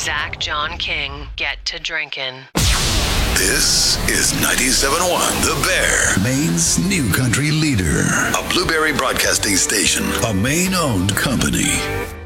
Zach John King get to drinking. This is 97.1 The Bear, Maine's new country leader. A Blueberry Broadcasting Station, a Maine-owned company.